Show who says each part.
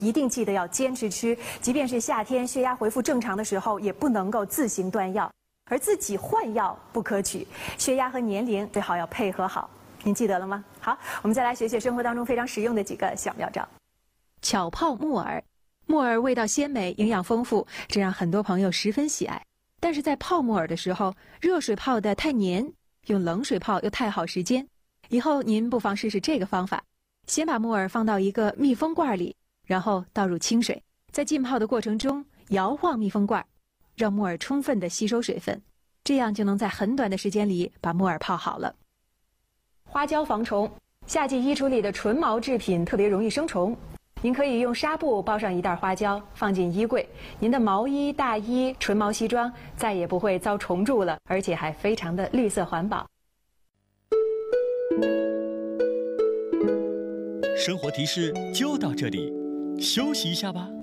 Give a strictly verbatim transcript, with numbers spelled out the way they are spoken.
Speaker 1: 一定记得要坚持吃，即便是夏天血压恢复正常的时候，也不能够自行断药，而自己换药不可取。血压和年龄最好要配合好，您记得了吗？好，我们再来学学生活当中非常实用的几个小妙招。巧泡木耳，木耳味道鲜美，营养丰富，这让很多朋友十分喜爱。但是在泡木耳的时候，热水泡得太黏，用冷水泡又太耗时间。以后您不妨试试这个方法：先把木耳放到一个密封罐里，然后倒入清水，在浸泡的过程中摇晃密封罐，让木耳充分的吸收水分，这样就能在很短的时间里把木耳泡好了。花椒防虫，夏季衣橱里的纯毛制品特别容易生虫。您可以用纱布包上一袋花椒，放进衣柜，您的毛衣、大衣、纯毛西装再也不会遭虫蛀了，而且还非常的绿色环保。
Speaker 2: 生活提示就到这里，休息一下吧。